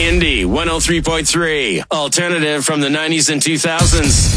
Indy 103.3. Alternative from the 90s and 2000s.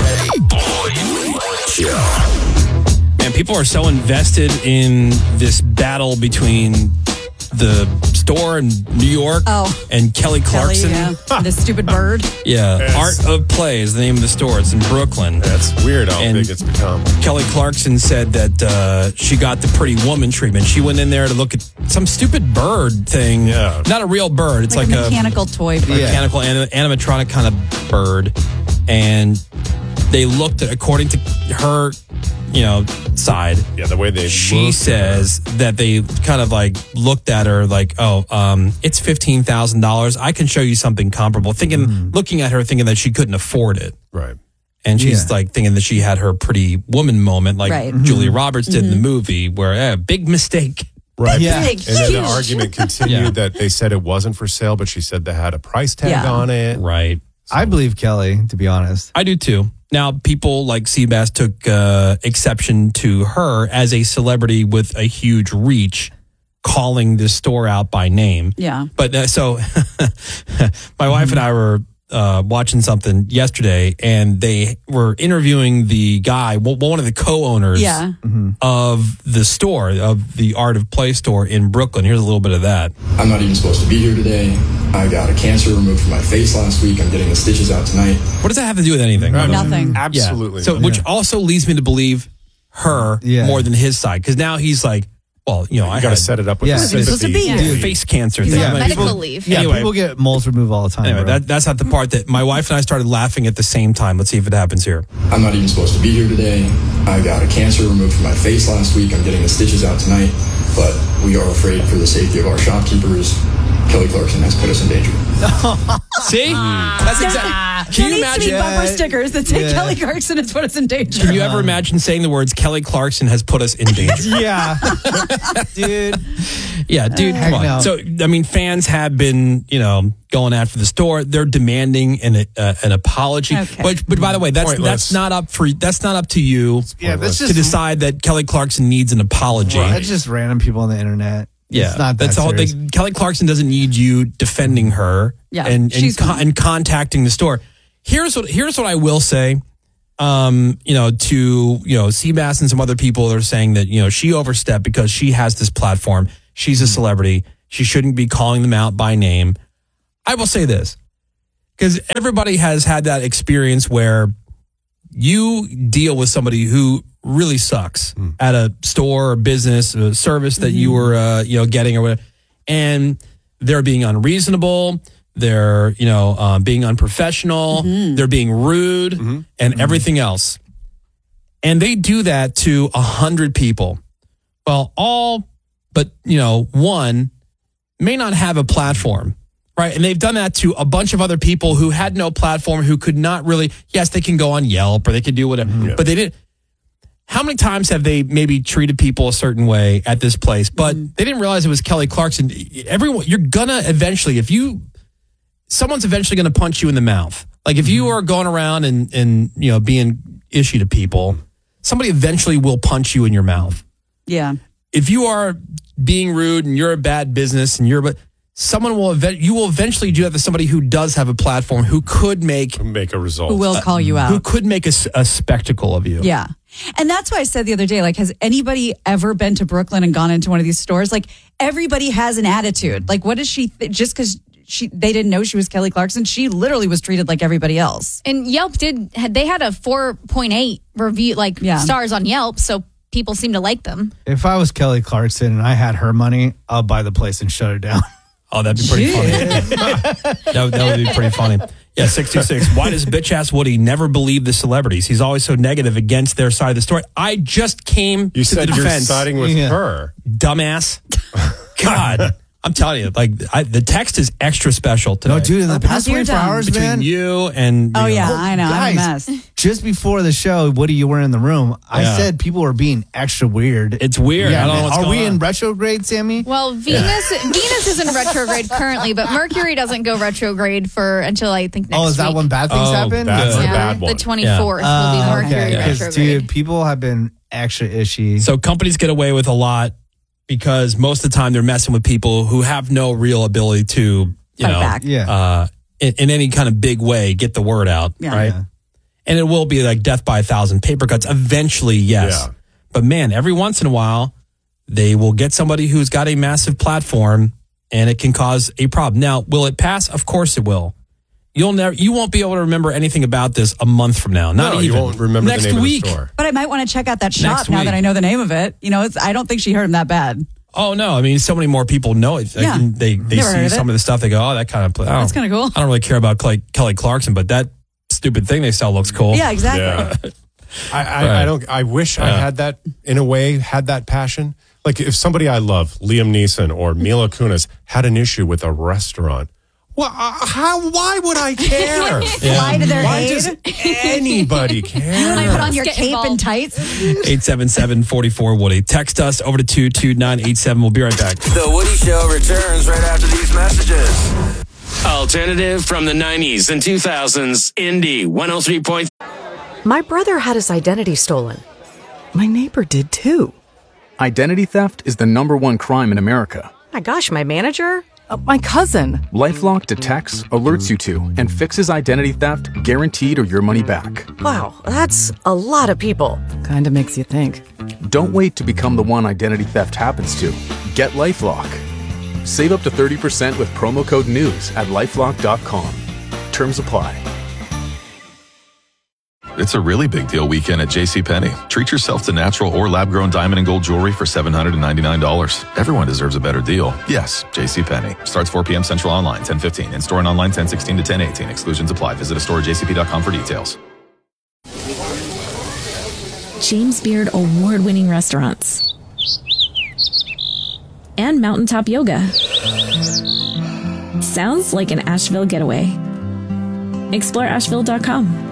And people are so invested in this battle between the store in New York and Kelly Clarkson. The stupid bird. Yeah. Art of Play is the name of the store. It's in Brooklyn. That's weird how big it's become. Kelly Clarkson said that she got the pretty woman treatment. She went in there to look at some stupid bird thing. Yeah. Not a real bird. It's like a mechanical toy bird. Mechanical animatronic kind of bird. And they looked at, according to her, side. Yeah, the way they She says that they kind of like looked at her like, it's $15,000. I can show you something comparable. Looking at her, thinking that she couldn't afford it. Right. And she's like thinking that she had her pretty woman moment, like Julia Roberts did in the movie, where big mistake. Right. Yeah. And then the argument continued that they said it wasn't for sale, but she said they had a price tag on it. Right. So. I believe Kelly, to be honest. I do too. Now, people like Seabass took exception to her as a celebrity with a huge reach, calling this store out by name. Yeah. But so my wife and I were watching something yesterday, and they were interviewing the guy, one of the co-owners of the store, of the Art of Play store in Brooklyn. Here's a little bit of that. I'm not even supposed to be here today. I got a cancer removed from my face last week. I'm getting the stitches out tonight. What does that have to do with anything? Nothing. Absolutely. So, which also leads me to believe her more than his side, because now he's like, well, I got to set it up with the face cancer thing. Medical leave. Anyway, people get moles removed all the time. Anyway, that's not the part that my wife and I started laughing at the same time. Let's see if it happens here. I'm not even supposed to be here today. I got a cancer removed from my face last week. I'm getting the stitches out tonight, but we are afraid for the safety of our shopkeepers. Kelly Clarkson has put us in danger. See? That's exactly. Can you imagine bumper stickers that say Kelly Clarkson has put us in danger? Can you ever imagine saying the words Kelly Clarkson has put us in danger? Yeah. Dude. Yeah, dude, come on. No. So, I mean, fans have been, going after the store. They're demanding an apology. Okay. But by the way, that's not up to you to decide that Kelly Clarkson needs an apology. Right. That's just random people on the internet. Yeah, it's not that's the whole thing. Kelly Clarkson doesn't need you defending her and contacting the store. Here's what I will say. To Seabass and some other people that are saying that she overstepped because she has this platform. She's a celebrity. She shouldn't be calling them out by name. I will say this, because everybody has had that experience where you deal with somebody who really sucks at a store or business, a service that you were getting or whatever, and they're being unreasonable, they're being unprofessional, they're being rude and everything else, and they do that to 100 people. Well, all but one may not have a platform. Right. And they've done that to a bunch of other people who had no platform, who could not really, yes, they can go on Yelp or they could do whatever, but they didn't. How many times have they maybe treated people a certain way at this place, but they didn't realize it was Kelly Clarkson? Everyone, you're gonna eventually, someone's eventually gonna punch you in the mouth. Like if you are going around and being ishy to people, somebody eventually will punch you in your mouth. Yeah. If you are being rude and you're a bad business and someone you will eventually do that to somebody who does have a platform, who could make a result, who will call you out, who could make a spectacle of you. Yeah. And that's why I said the other day, like, has anybody ever been to Brooklyn and gone into one of these stores? Like, everybody has an attitude. Like, what is she, just because they didn't know she was Kelly Clarkson, she literally was treated like everybody else. And Yelp they had a 4.8 review, stars on Yelp, so people seem to like them. If I was Kelly Clarkson and I had her money, I'll buy the place and shut it down. Oh, that'd be pretty funny. that would be pretty funny. Yeah, 626. Why does bitch-ass Woody never believe the celebrities? He's always so negative against their side of the story. I just came to the defense. You said you're siding with her. Dumbass. God. I'm telling you, the text is extra special today. No, dude, in the past 24 hours, between man. you and... I know. Guys, I'm a mess. Just before the show, Woody, you were in the room. I said people were being extra weird. It's weird. Yeah, I don't know what's going on. Are we in retrograde, Sammy? Well, Venus is in retrograde currently, but Mercury doesn't go retrograde until I think next week. Oh, is that when bad things happen? That's the bad one. The 24th will be Mercury retrograde. Dude, people have been extra ishy. So companies get away with a lot because most of the time they're messing with people who have no real ability to, back. In any kind of big way, get the word out, right? Yeah. And it will be like death by 1,000 paper cuts eventually, yes. Yeah. But man, every once in a while, they will get somebody who's got a massive platform, and it can cause a problem. Now, will it pass? Of course it will. You won't be able to remember anything about this a month from now. Not even. You won't remember next the name week. Of the store. But I might want to check out that shop now that I know the name of it. I don't think she hurt him that bad. Oh no! I mean, so many more people know it. Yeah. They see some of the stuff. They go, "Oh, that kind of." That's kind of cool. I don't really care about Kelly Clarkson, but that stupid thing they sell looks cool. Yeah, exactly. Yeah. I wish I had that in a way. Had that passion. Like if somebody I love, Liam Neeson or Mila Kunis, had an issue with a restaurant. Well, why would I care? Fly to their why aid? does anybody care? You want to put on your cape and tights? 877-44-WOODY. Text us over to 22987. We'll be right back. The Woody Show returns right after these messages. Alternative from the 90s and 2000s. Indy 103. My brother had his identity stolen. My neighbor did too. Identity theft is the #1 crime in America. My gosh, my manager? My cousin. LifeLock detects, alerts you to, and fixes identity theft guaranteed or your money back. Wow, that's a lot of people. Kinda makes you think. Don't wait to become the one identity theft happens to. Get LifeLock. Save up to 30% with promo code NEWS at LifeLock.com. Terms apply. It's a really big deal weekend at JCPenney. Treat yourself to natural or lab-grown diamond and gold jewelry for $799. Everyone deserves a better deal. Yes, JCPenney. Starts 4 p.m. Central online, 10:15. In-store and online, 10:16 to 10:18. Exclusions apply. Visit a store at jcp.com for details. James Beard award-winning restaurants. And Mountaintop Yoga. Sounds like an Asheville getaway. Explore Asheville.com.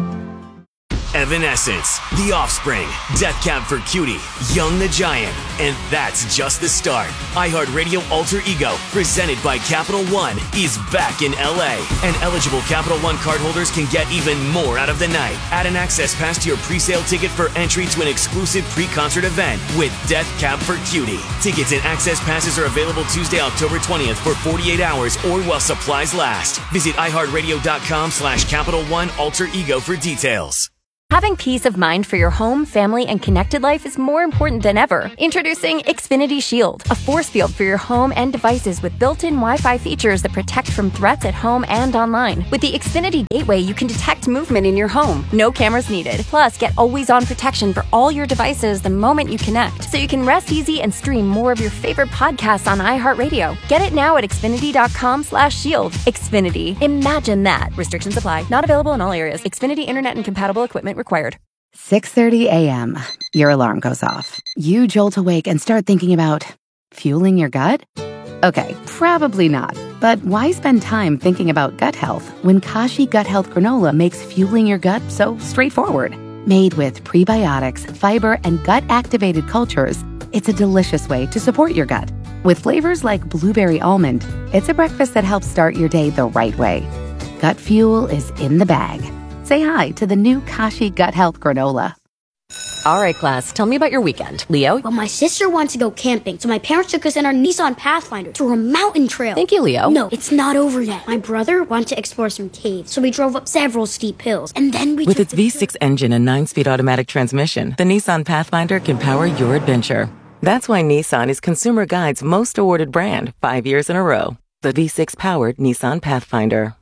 Evanescence, The Offspring, Death Cab for Cutie, Young the Giant, and that's just the start. iHeartRadio Alter Ego, presented by Capital One, is back in LA, and eligible Capital One cardholders can get even more out of the night. Add an access pass to your pre-sale ticket for entry to an exclusive pre-concert event with Death Cab for Cutie. Tickets and access passes are available Tuesday, October 20th for 48 hours or while supplies last. Visit iHeartRadio.com/Capital One Alter Ego for details. Having peace of mind for your home, family, and connected life is more important than ever. Introducing Xfinity Shield, a force field for your home and devices with built-in Wi-Fi features that protect from threats at home and online. With the Xfinity Gateway, you can detect movement in your home. No cameras needed. Plus, get always-on protection for all your devices the moment you connect, so you can rest easy and stream more of your favorite podcasts on iHeartRadio. Get it now at Xfinity.com/shield. Xfinity. Imagine that. Restrictions apply. Not available in all areas. Xfinity Internet and compatible equipment required. 6:30 a.m. Your alarm goes off. You jolt awake and start thinking about fueling your gut? Okay, probably not. But why spend time thinking about gut health when Kashi Gut Health Granola makes fueling your gut so straightforward? Made with prebiotics, fiber, and gut-activated cultures, it's a delicious way to support your gut. With flavors like blueberry almond, it's a breakfast that helps start your day the right way. Gut fuel is in the bag. Say hi to the new Kashi Gut Health Granola. All right, class, tell me about your weekend. Leo? Well, my sister wants to go camping, so my parents took us in our Nissan Pathfinder through a mountain trail. Thank you, Leo. No, it's not over yet. My brother wanted to explore some caves, so we drove up several steep hills, and then we With its V6 engine and 9-speed automatic transmission, the Nissan Pathfinder can power your adventure. That's why Nissan is Consumer Guide's most awarded brand 5 years in a row. The V6-powered Nissan Pathfinder.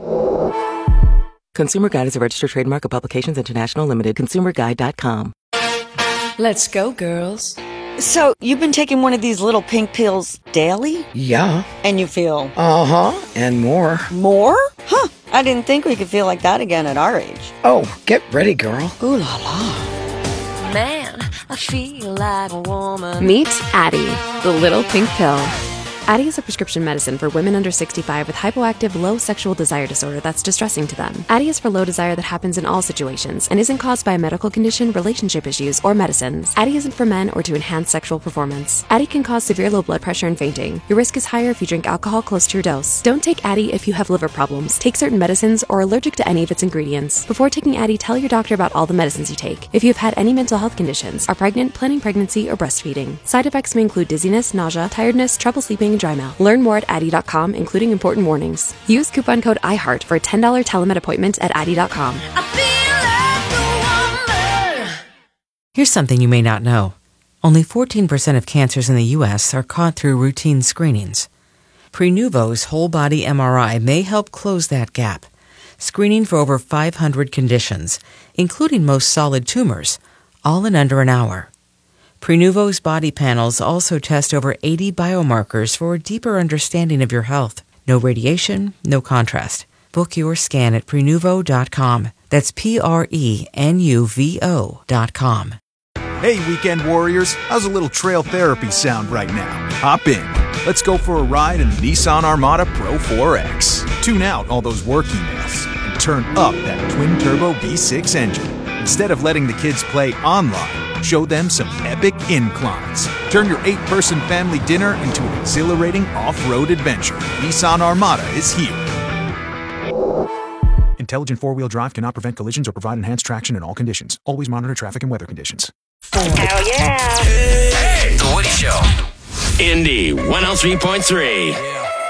Consumer Guide is a registered trademark of Publications International Limited. ConsumerGuide.com. Let's go, girls. So, you've been taking one of these little pink pills daily? Yeah. And you feel? Uh-huh, and more. More? Huh, I didn't think we could feel like that again at our age. Oh, get ready, girl. Ooh la la. Man, I feel like a woman. Meet Addyi, the little pink pill. Addyi is a prescription medicine for women under 65 with hypoactive low sexual desire disorder that's distressing to them. Addyi is for low desire that happens in all situations and isn't caused by a medical condition, relationship issues, or medicines. Addyi isn't for men or to enhance sexual performance. Addyi can cause severe low blood pressure and fainting. Your risk is higher if you drink alcohol close to your dose. Don't take Addyi if you have liver problems, take certain medicines, or are allergic to any of its ingredients. Before taking Addyi, tell your doctor about all the medicines you take. If you have had any mental health conditions, are pregnant, planning pregnancy, or breastfeeding. Side effects may include dizziness, nausea, tiredness, trouble sleeping, only dry mouth. Learn more at Addy.com, including important warnings. Use coupon code IHEART for a $10 telemed appointment at Addy.com. Here's something you may not know. Only 14% of cancers in the U.S. are caught through routine screenings. Prenuvo's whole-body MRI may help close that gap, screening for over 500 conditions, including most solid tumors, all in under an hour. Prenuvo's body panels also test over 80 biomarkers for a deeper understanding of your health. No radiation, no contrast. Book your scan at Prenuvo.com. That's Prenuvo.com. Hey, weekend warriors, how's a little trail therapy sound right now? Hop in. Let's go for a ride in the Nissan Armada Pro 4X. Tune out all those work emails and turn up that twin-turbo V6 engine. Instead of letting the kids play online, show them some epic inclines. Turn your 8-person family dinner into an exhilarating off-road adventure. Nissan Armada is here. Intelligent four-wheel drive cannot prevent collisions or provide enhanced traction in all conditions. Always monitor traffic and weather conditions. Hell yeah! Hey, The Woody Show. Indy 103.3.